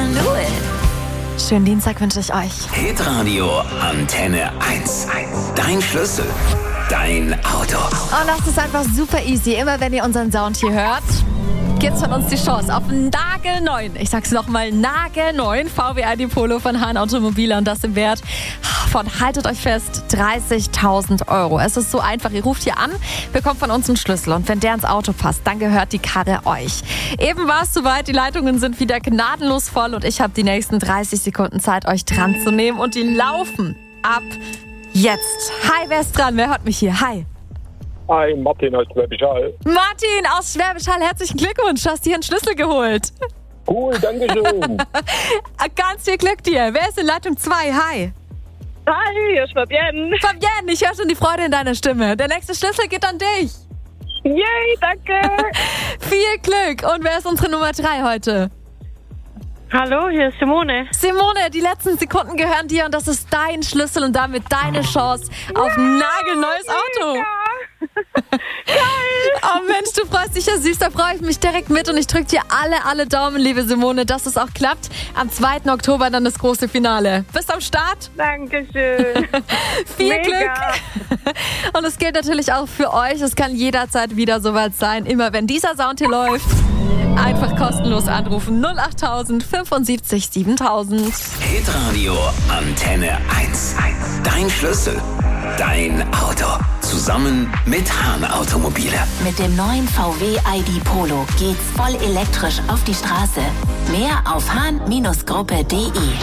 Fluid. Schönen Dienstag wünsche ich euch. Hitradio Antenne 1. Dein Schlüssel. Dein Auto. Und das ist einfach super easy. Immer wenn ihr unseren Sound hier hört, gibt's von uns die Chance auf einen nagelneuen, ich sag's nochmal, nagelneuen VW ID Polo von Hahn Automobile und das im Wert von, haltet euch fest, 30.000 Euro. Es ist so einfach, ihr ruft hier an, bekommt von uns einen Schlüssel und wenn der ins Auto passt, dann gehört die Karre euch. Eben war es soweit, die Leitungen sind wieder gnadenlos voll und ich habe die nächsten 30 Sekunden Zeit, euch dran zu nehmen und die laufen ab jetzt. Hi, wer ist dran? Wer hört mich hier? Hi. Hi, Martin aus Schwäbisch Hall. Martin aus Schwäbisch Hall, herzlichen Glückwunsch, du hast dir einen Schlüssel geholt. Cool, danke schön. Ganz viel Glück dir. Wer ist in Leitung 2? Hi. Hi, hier ist Fabienne. Fabienne, ich höre schon die Freude in deiner Stimme. Der nächste Schlüssel geht an dich. Yay, danke. Viel Glück. Und wer ist unsere Nummer 3 heute? Hallo, hier ist Simone. Simone, die letzten Sekunden gehören dir und das ist dein Schlüssel und damit deine Chance auf ein nagelneues Auto. Oh Mensch, du freust dich ja süß, da freue ich mich direkt mit und ich drücke dir alle Daumen, liebe Simone, dass es auch klappt. Am 2. Oktober dann das große Finale. Bist am Start? Dankeschön. Viel Mega. Glück. Und es gilt natürlich auch für euch, es kann jederzeit wieder soweit sein, immer wenn dieser Sound hier läuft. Einfach kostenlos anrufen 08000 75 7000. Hitradio Antenne 1. Dein Schlüssel. Dein Auto. Zusammen mit Hahn Automobile. Mit dem neuen VW ID Polo geht's voll elektrisch auf die Straße. Mehr auf hahn-gruppe.de.